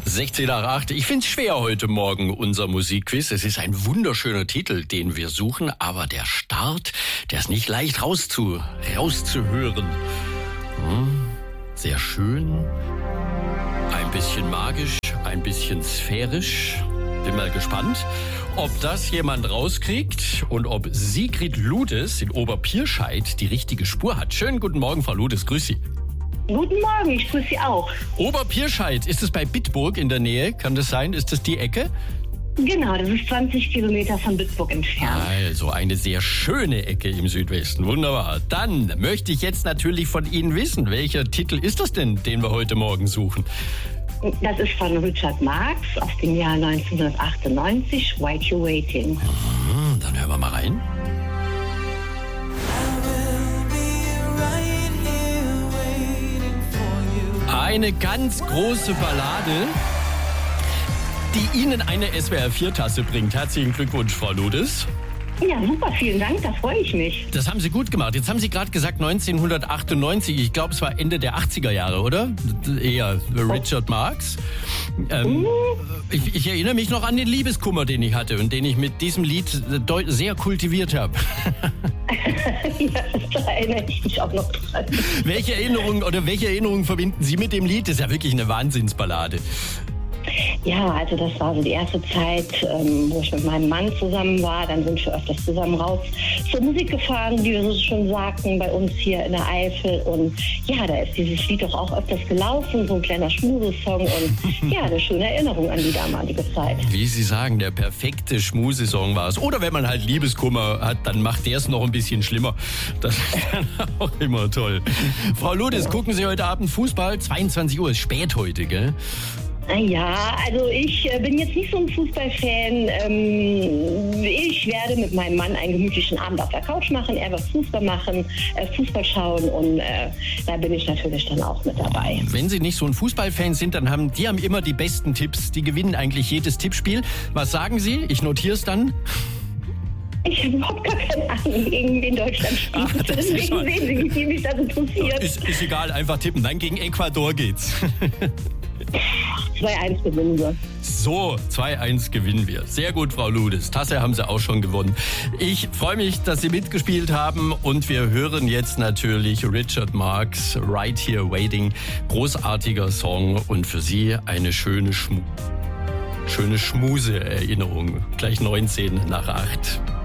16 nach 8. Ich finde es schwer heute Morgen, unser Musikquiz. Es ist ein wunderschöner Titel, den wir suchen, aber der Start, der ist nicht leicht rauszuhören. Sehr schön, ein bisschen magisch, ein bisschen sphärisch. Bin mal gespannt, ob das jemand rauskriegt und ob Sigrid Ludes in Oberpirscheid die richtige Spur hat. Schönen guten Morgen, Frau Ludes, grüß Sie. Guten Morgen, ich grüße Sie auch. Oberpirscheid, ist es bei Bitburg in der Nähe? Kann das sein? Ist das die Ecke? Genau, das ist 20 Kilometer von Bitburg entfernt. Also eine sehr schöne Ecke im Südwesten. Wunderbar. Dann möchte ich jetzt natürlich von Ihnen wissen, welcher Titel ist das denn, den wir heute Morgen suchen? Das ist von Richard Marx aus dem Jahr 1998, While You're Waiting. Dann hören wir mal rein. Eine ganz große Ballade, die Ihnen eine SWR4-Tasse bringt. Herzlichen Glückwunsch, Frau Ludes. Ja, super, vielen Dank, da freue ich mich. Das haben Sie gut gemacht. Jetzt haben Sie gerade gesagt 1998. Ich glaube, es war Ende der 80er Jahre, oder? Eher Richard Marx. Ich erinnere mich noch an den Liebeskummer, den ich hatte und den ich mit diesem Lied sehr kultiviert habe. Ja, da erinnere ich mich auch noch dran. Welche Erinnerungen verbinden Sie mit dem Lied? Das ist ja wirklich eine Wahnsinnsballade. Ja, also das war so die erste Zeit, wo ich mit meinem Mann zusammen war. Dann sind wir öfters zusammen raus zur Musik gefahren, wie wir so schon sagten, bei uns hier in der Eifel. Und ja, da ist dieses Lied auch öfters gelaufen, so ein kleiner Schmusesong. Und ja, eine schöne Erinnerung an die damalige Zeit. Wie Sie sagen, der perfekte Schmusesong war es. Oder wenn man halt Liebeskummer hat, dann macht der es noch ein bisschen schlimmer. Das ist dann auch immer toll. Frau Ludes, gucken Sie heute Abend Fußball? 22 Uhr ist spät heute, gell? Ja, also ich bin jetzt nicht so ein Fußballfan. Ich werde mit meinem Mann einen gemütlichen Abend auf der Couch machen. Er wird Fußball schauen und da bin ich natürlich dann auch mit dabei. Wenn Sie nicht so ein Fußballfan sind, dann haben die immer die besten Tipps. Die gewinnen eigentlich jedes Tippspiel. Was sagen Sie? Ich notiere es dann. Ich habe überhaupt gar keine Ahnung, gegen wen Deutschland spielt. Deswegen sehen Sie nicht, wie mich das interessiert. Ist egal, einfach tippen. Nein, gegen Ecuador geht's. 2-1 gewinnen wir. So, 2-1 gewinnen wir. Sehr gut, Frau Ludes. Tasse haben Sie auch schon gewonnen. Ich freue mich, dass Sie mitgespielt haben und wir hören jetzt natürlich Richard Marx, Right Here Waiting. Großartiger Song und für Sie eine schöne Schmuse-Erinnerung. Gleich 19 nach 8.